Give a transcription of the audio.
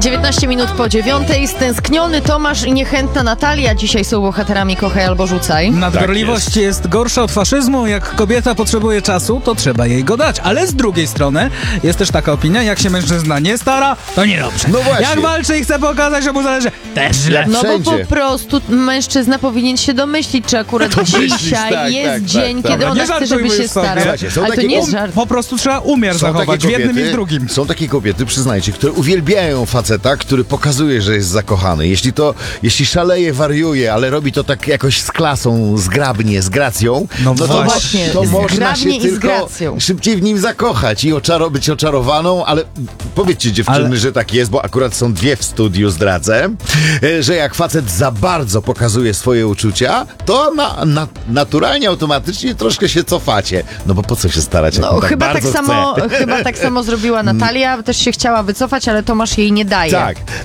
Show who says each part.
Speaker 1: 19 minut po 9:00. Stęskniony Tomasz i niechętna Natalia dzisiaj są bohaterami Kochaj albo Rzucaj.
Speaker 2: Nadgorliwość jest gorsza od faszyzmu. Jak kobieta potrzebuje czasu, to trzeba jej go dać. Ale z drugiej strony jest też taka opinia, jak się mężczyzna nie stara, to niedobrze.
Speaker 3: No właśnie.
Speaker 2: Jak walczy i chce pokazać, że mu zależy, też źle.
Speaker 1: No bo
Speaker 3: Wszędzie.
Speaker 1: po prostu mężczyzna powinien się domyślić, czy akurat dzisiaj
Speaker 3: tak,
Speaker 1: jest
Speaker 3: tak,
Speaker 1: dzień,
Speaker 3: tak,
Speaker 1: kiedy
Speaker 3: tak.
Speaker 1: ona
Speaker 2: Nie
Speaker 1: chce, żeby
Speaker 2: żartujmy
Speaker 1: się
Speaker 2: już sobie.
Speaker 1: starał.
Speaker 3: Słuchajcie, są
Speaker 1: Ale to
Speaker 3: takie
Speaker 1: nie jest żart.
Speaker 2: Po prostu trzeba umiar zachować w jednym i w drugim.
Speaker 3: Są takie kobiety, przyznajcie, które uwielbiają faceta, który pokazuje, że jest zakochany. Jeśli szaleje, wariuje, ale robi to tak jakoś z klasą, zgrabnie, z gracją,
Speaker 2: No
Speaker 3: to,
Speaker 1: właśnie,
Speaker 3: to można
Speaker 1: zgrabnie
Speaker 3: się
Speaker 1: i z
Speaker 3: tylko
Speaker 1: gracją.
Speaker 3: szybciej w nim zakochać i być oczarowaną, ale powiedzcie dziewczyny, że tak jest, bo akurat są dwie w studiu, zdradzę, że jak facet za bardzo pokazuje swoje uczucia, to naturalnie, automatycznie troszkę się cofacie. No bo po co się starać, jak
Speaker 1: No,
Speaker 3: on tak
Speaker 1: chyba
Speaker 3: bardzo
Speaker 1: tak
Speaker 3: chce?
Speaker 1: samo zrobiła Natalia, też się chciała wycofać, ale Tomasz jej nie daje.
Speaker 3: Tak.